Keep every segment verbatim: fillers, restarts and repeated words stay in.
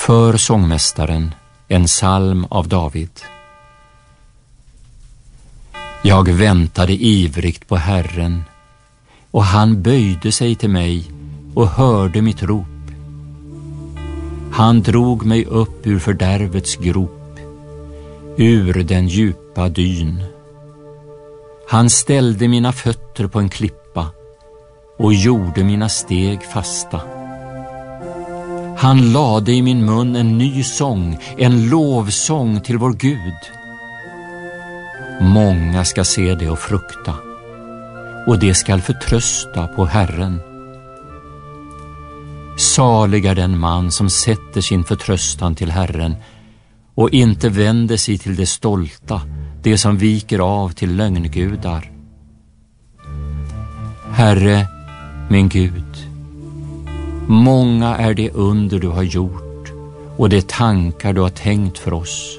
För sångmästaren, en psalm av David. Jag väntade ivrigt på Herren, och han böjde sig till mig och hörde mitt rop. Han drog mig upp ur fördärvets grop, ur den djupa dyn. Han ställde mina fötter på en klippa och gjorde mina steg fasta. Han lade i min mun en ny sång, en lovsång till vår Gud. Många ska se det och frukta, och det skall förtrösta på Herren. Salig är den man som sätter sin förtröstan till Herren och inte vänder sig till det stolta, det som viker av till lögngudar. Herre, min Gud, många är det under du har gjort och de tankar du har tänkt för oss.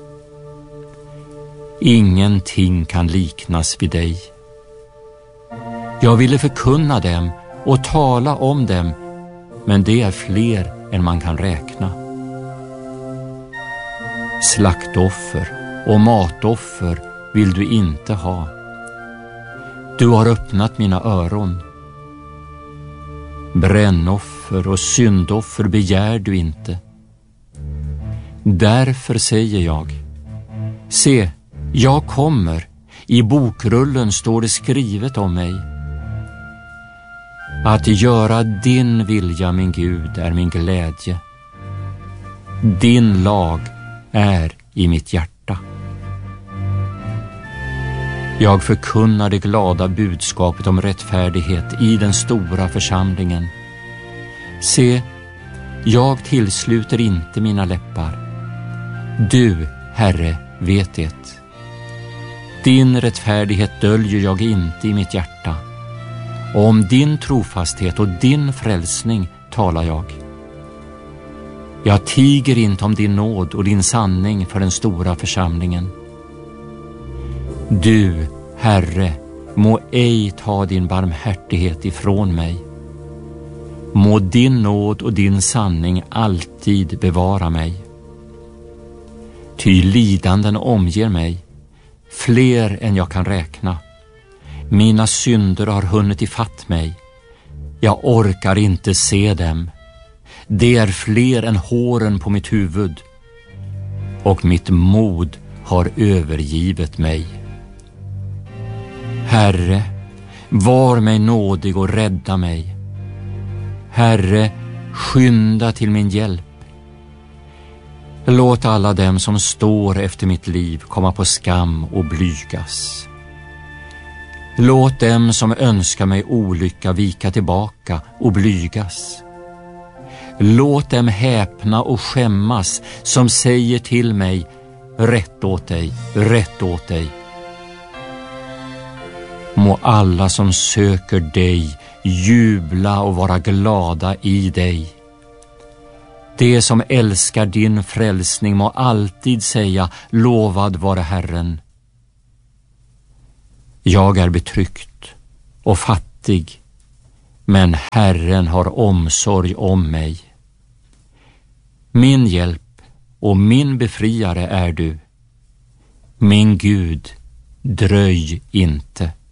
Ingenting kan liknas vid dig. Jag ville förkunna dem och tala om dem, men det är fler än man kan räkna. Slaktoffer och matoffer vill du inte ha. Du har öppnat mina öron. Brännoffer och syndoffer begär du inte. Därför säger jag: se, jag kommer. I bokrullen står det skrivet om mig. Att göra din vilja, min Gud, är min glädje. Din lag är i mitt hjärta. Jag förkunnar det glada budskapet om rättfärdighet i den stora församlingen. Se, jag tillsluter inte mina läppar. Du, Herre, vet det. Din rättfärdighet döljer jag inte i mitt hjärta. Och om din trofasthet och din frälsning talar jag. Jag tiger inte om din nåd och din sanning för den stora församlingen. Du, Herre, må ej ta din barmhärtighet ifrån mig. Må din nåd och din sanning alltid bevara mig. Ty lidanden omger mig, fler än jag kan räkna. Mina synder har hunnit ifatt mig. Jag orkar inte se dem. Det är fler än håren på mitt huvud. Och mitt mod har övergivit mig. Herre, var mig nådig och rädda mig. Herre, skynda till min hjälp. Låt alla dem som står efter mitt liv komma på skam och blygas. Låt dem som önskar mig olycka vika tillbaka och blygas. Låt dem häpna och skämmas som säger till mig: rätt åt dig, rätt åt dig. Må alla som söker dig jubla och vara glada i dig. Det som älskar din frälsning må alltid säga: lovad vare Herren. Jag är betryckt och fattig, men Herren har omsorg om mig. Min hjälp och min befriare är du. Min Gud, dröj inte.